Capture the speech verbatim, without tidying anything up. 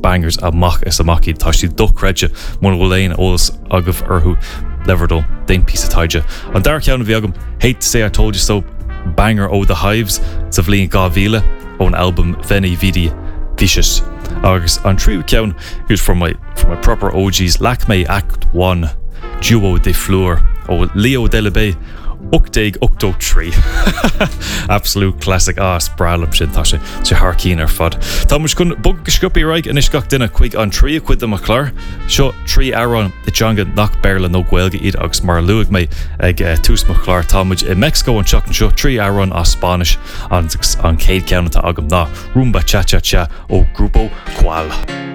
bangers amach is amach tá si docreide mun bhfuil ólas agah arthú leverdal dain piece of taide. An dar ceann bhí agam, hate to say I told you so, banger O The Hives sa bhliain gá mhíle on album Veni Vidi Vicious. Agus an tríú ceann is from my from my proper O Gs, Lacme Act one, Duo de Fleur ó Leo Delabé, Uchtag Uchtó trí. Absolute classic as bralam sin tá sé sé harcín ar fad. Tá muis chun bug scopi raig in is gach duine chuig an trí chuid am a chlár. Seo trí áran i teanga nach Berla nó Gaeilge iad agus mar luig mé ag uh, tús mo chlár tá muid in Mexico an seach an seo trí áran as Spanish an an céad ceann tá agam ná Rumba Cha Cha Cha ó Grupo Qual.